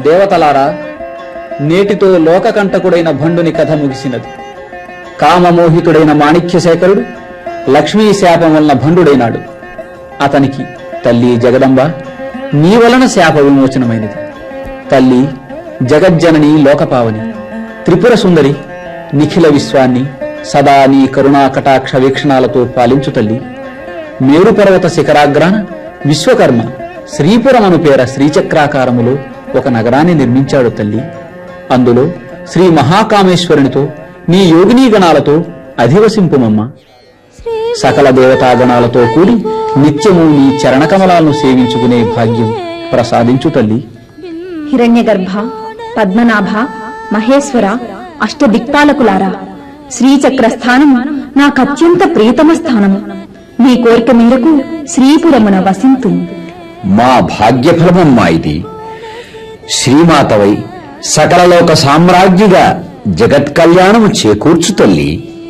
దేవతలారా, నేటితో లోకకంటకుడైన భండుని కథ ముగిసినది. కామమోహితుడైన మాణిక్యశేఖరుడు లక్ష్మీ శాపం వలన భండుడైనాడు. అతనికి తల్లి జగదంబ నీ వలన శాప విమోచనమైనది. తల్లి జగజ్జనని లోకపావని త్రిపుర సుందరి నిఖిల విశ్వాన్ని సదా నీ కరుణా కటాక్ష వీక్షణాలతో పాలించు తల్లి. మేరుపర్వత శిఖరాగ్రాన విశ్వకర్మ శ్రీపురమను పేర శ్రీచక్రాకారములో ఒక నగరాన్ని నిర్మించాడు తల్లి. అందులో శ్రీ మహాకామేశ్వరునితో నీ యోగినీ గణాలతో అధివసింపుమమ్మ. సకల దేవతాగణాలతో కూడి నిత్యము నీ చరణకమలాలను సేవించుకునే భాగ్యం ప్రసాదించు తల్లి. హిరణ్యగర్భ, పద్మనాభ, మహేశ్వర, అష్టదిక్పాలకులారా, శ్రీచక్ర స్థానము నాకత్యంత ప్రియతమ స్థానము. మీ కోరిక మేరకు శ్రీపురమున వసింతు. మా భాగ్యఫలమమ్మా ఇది. శ్రీమాతవై సకలలోక సామ్రాజ్ఞిగా జగత్ కళ్యాణము చేకూర్చు తల్లి.